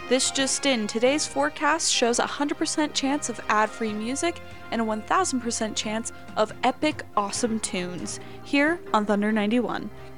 This just in, today's forecast shows a 100% chance of ad-free music and a 1000% chance of epic, awesome tunes, here on Thunder 91.